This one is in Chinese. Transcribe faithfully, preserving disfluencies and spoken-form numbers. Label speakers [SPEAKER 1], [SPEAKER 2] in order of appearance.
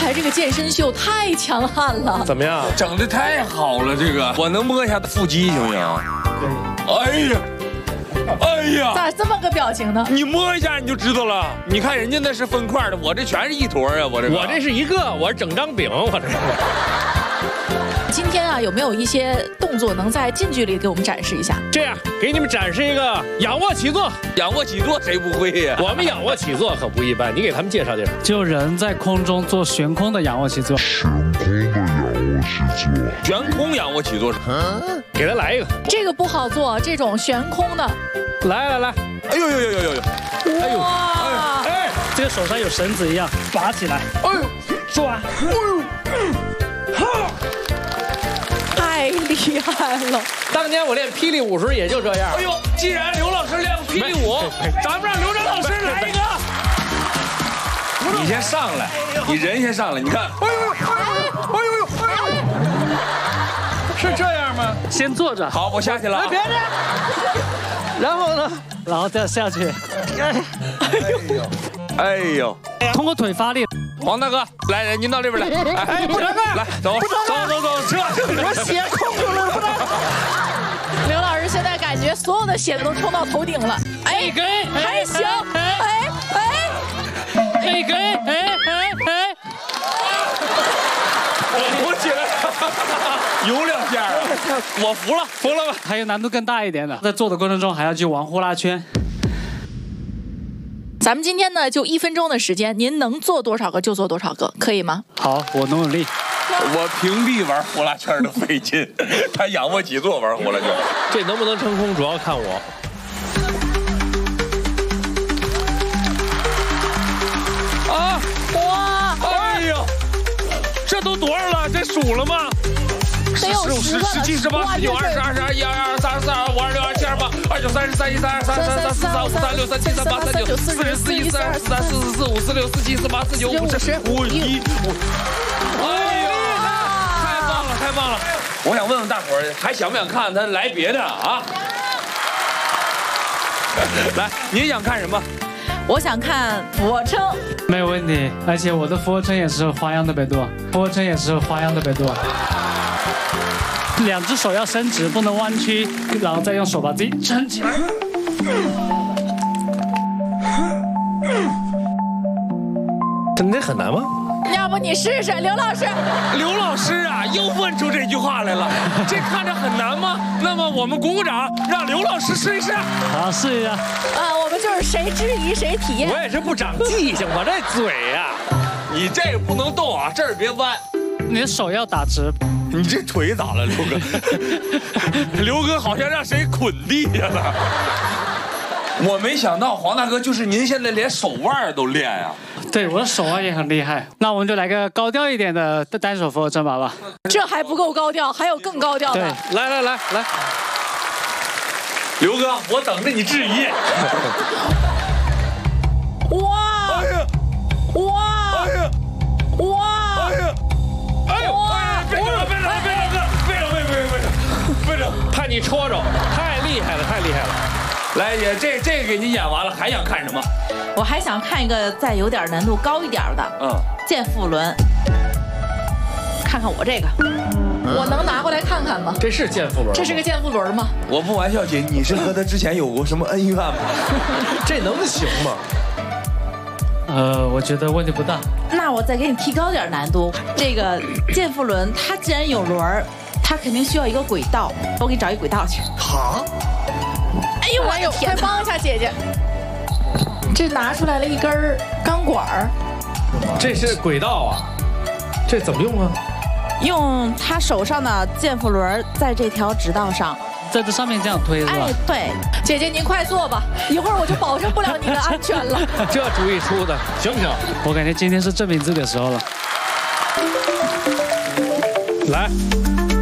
[SPEAKER 1] 才这个健身秀太强悍了。
[SPEAKER 2] 怎么样？
[SPEAKER 3] 整的太好了，这个我能摸一下腹肌行不行？
[SPEAKER 2] 可以。
[SPEAKER 3] 哎呀，哎呀，
[SPEAKER 1] 咋这么个表情呢？
[SPEAKER 3] 你摸一下你就知道了。你看人家那是分块的，我这全是一坨啊，我这个。
[SPEAKER 2] 我这是一个，我是整张饼，我这是。
[SPEAKER 1] 今天啊，有没有一些动作能在近距离给我们展示一下？
[SPEAKER 2] 这样，给你们展示一个仰卧起坐。
[SPEAKER 3] 仰卧起坐谁不会呀？
[SPEAKER 2] 我们仰卧起坐可不一般，你给他们介绍介绍。
[SPEAKER 4] 就人在空中做悬空的仰卧起坐。
[SPEAKER 5] 悬空的仰卧起坐。
[SPEAKER 3] 悬空仰卧起坐。
[SPEAKER 2] 嗯，给他来一个。
[SPEAKER 1] 这个不好做，这种悬空的。
[SPEAKER 2] 来来来，
[SPEAKER 3] 哎呦呦呦呦呦呦！
[SPEAKER 1] 哎呦！
[SPEAKER 4] 哎哎，这个手上有绳子一样，拔起来。哎呦，抓！哎呦，
[SPEAKER 1] 哈！太厉害了！
[SPEAKER 2] 当年我练霹雳舞时也就这样。
[SPEAKER 3] 哎呦，既然刘老师练过霹雳舞，咱们让刘铮老师来一个。你先上来，你人先上来，你看。哎呦哎呦哎呦！是这样吗？
[SPEAKER 4] 先坐着。
[SPEAKER 3] 好，我下去了。
[SPEAKER 4] 别别。然后呢？然后再下去。
[SPEAKER 3] 哎呦，哎呦！
[SPEAKER 4] 通过腿发力。
[SPEAKER 3] 黄大哥，来来，您到这边来。
[SPEAKER 4] 哎，不成啊！
[SPEAKER 3] 来，走走走走，撤！
[SPEAKER 4] 我血控住了，不成。
[SPEAKER 1] 刘老师现在感觉所有的血都冲到头顶了。哎，还行。哎哎，
[SPEAKER 4] 哎给哎哎哎，
[SPEAKER 3] 我起来了，游两下啊！我服了，服了吧？
[SPEAKER 4] 还有难度更大一点的，在做的过程中还要去玩呼啦圈。
[SPEAKER 1] 咱们今天呢，就一分钟的时间，您能做多少个就做多少个，可以吗？
[SPEAKER 4] 好，我努努力。
[SPEAKER 3] 我屏蔽玩呼啦圈的费劲，他仰卧起坐玩呼啦圈，
[SPEAKER 2] 这能不能成功主要看我。
[SPEAKER 3] 啊！哇！哎呦，这都多少了？这数了吗？
[SPEAKER 1] 得有十个、
[SPEAKER 3] 十七、十八、十九、二十、二十二、一、二二、三、四、二五、二六、二七、二八、二九、三十、三一、三二、三三、三四、三五、三六、三七、三八、三九、四十、四一、四二、四三、四四、四五、四六、四七、四八、四九、五十、五一、五。哎呀，太棒了，太棒了！我想问问大伙儿，还想不想看他来别的啊？来，你想看什么？
[SPEAKER 1] 我想看俯卧撑。
[SPEAKER 4] 没有问题，而且我的俯卧撑也是花样的百度，俯卧撑也是花样的百度。两只手要伸直，不能弯曲，然后再用手把自己撑起来。
[SPEAKER 2] 真的很难吗？
[SPEAKER 1] 要不你试试，刘老师。
[SPEAKER 3] 刘老师啊，又问出这句话来了，这看着很难吗？那么我们鼓鼓掌，让刘老师试一试。
[SPEAKER 4] 好，试一下。
[SPEAKER 1] 啊，我们就是谁质疑谁体验。
[SPEAKER 2] 我也是不长记性，我这嘴呀、
[SPEAKER 3] 啊，你这个不能动啊，这儿别弯，
[SPEAKER 4] 你的手要打直。
[SPEAKER 3] 你这腿咋了，刘哥？刘哥好像让谁捆地下了。我没想到黄大哥就是您现在连手腕都练啊。
[SPEAKER 4] 对，我的手腕也很厉害。那我们就来个高调一点的单手俯卧撑吧吧。
[SPEAKER 1] 这还不够高调，还有更高调的。
[SPEAKER 4] 对，
[SPEAKER 2] 来来来来，
[SPEAKER 3] 刘哥，我等着你质疑。
[SPEAKER 1] 哇！
[SPEAKER 3] 哎呀！
[SPEAKER 1] 哇！
[SPEAKER 3] 哎呀！
[SPEAKER 1] 哇！
[SPEAKER 3] 哎呀！哎呦！哎，别了，别了，别了，别了，别了，别了，别了！
[SPEAKER 2] 怕你戳着，太厉害了，太厉害了！
[SPEAKER 3] 来，姐，这这个给你演完了，还想看什么？
[SPEAKER 6] 我还想看一个再有点难度高一点的，嗯，健腹轮。看看我这个，
[SPEAKER 1] 我能拿过来看看吗？
[SPEAKER 2] 这是健腹轮，
[SPEAKER 1] 这是个健腹轮吗？
[SPEAKER 3] 我不玩笑，姐，你是和他之前有过什么恩怨吗？
[SPEAKER 2] 这能行吗？
[SPEAKER 4] 呃，我觉得问题不大。
[SPEAKER 6] 那我再给你提高点难度。这个健腹轮，它既然有轮儿，它肯定需要一个轨道。我给你找一轨道去。
[SPEAKER 3] 好。
[SPEAKER 1] 哎呦我的天！快帮一下姐姐。这拿出来了一根钢管儿。
[SPEAKER 2] 这是轨道啊？这怎么用啊？
[SPEAKER 6] 用他手上的健腹轮在这条直道上。
[SPEAKER 4] 在这上面这样推是吧？
[SPEAKER 6] 哎，对，
[SPEAKER 1] 姐姐您快坐吧，一会儿我就保证不了你的安全了。
[SPEAKER 2] 这主意出的行不行？
[SPEAKER 4] 我感觉今天是证明自己的时候了。
[SPEAKER 2] 来。